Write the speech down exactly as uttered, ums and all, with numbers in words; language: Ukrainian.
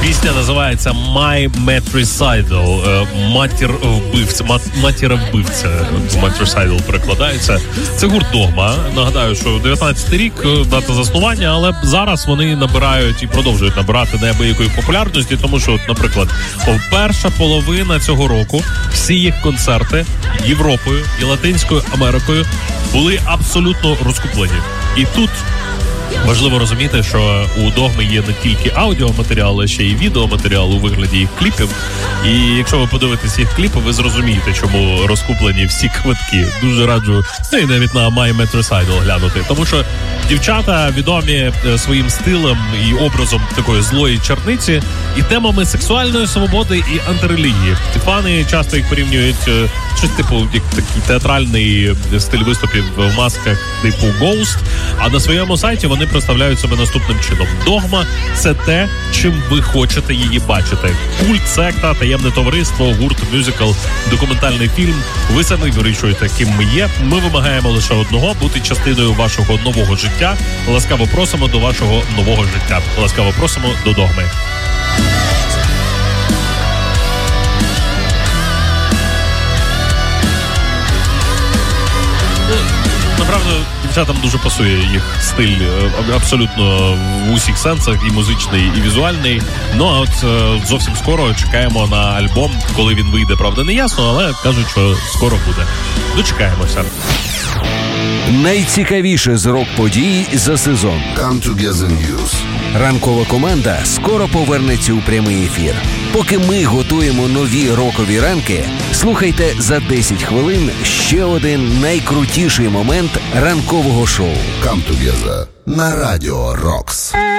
Пісня називається My Matricidal. Матір вбивця. Матіра вбивця. Matricidal перекладається. Це гурт Догма. Нагадаю, що дев'ятнадцятий рік, дата заснування, але зараз вони набирають і продовжують набирати неабиякої популярності, тому що, от, наприклад, перша половина цього року всі їх концерти Європою і Латинською Америкою були абсолютно розкуплені. І тут важливо розуміти, що у Догми є не тільки аудіоматеріал, а ще й відеоматеріал у вигляді їх кліпів. І якщо ви подивитесь їх кліпи, ви зрозумієте, чому розкуплені всі квитки. Дуже раджу, ну і навіть на My Matricidal глянути. Тому що дівчата відомі своїм стилем і образом такої злої черниці і темами сексуальної свободи і антирелігії. Фани часто їх порівнюють щось типу як такий театральний стиль виступів в масках типу Ghost, а на своєму сайті вони представляють себе наступним чином. Догма – це те, чим ви хочете її бачити. Культ, секта, таємне товариство, гурт, мюзикл, документальний фільм. Ви самі вирішуєте, ким ми є. Ми вимагаємо лише одного – бути частиною вашого нового життя. Ласкаво просимо до вашого нового життя. Ласкаво просимо до Догми. Направду, дівчатам дуже пасує їх стиль абсолютно в усіх сенсах, і музичний, і візуальний. Ну, а от зовсім скоро чекаємо на альбом, коли він вийде, правда, не ясно, але кажуть, що скоро буде. Дочекаємося. Найцікавіше з рок-подій за сезон. Come Together News. Ранкова команда скоро повернеться у прямий ефір. Поки ми готуємо нові рокові ранки, слухайте за десять хвилин ще один найкрутіший момент ранкового шоу. Come Together на Радіо Рокс.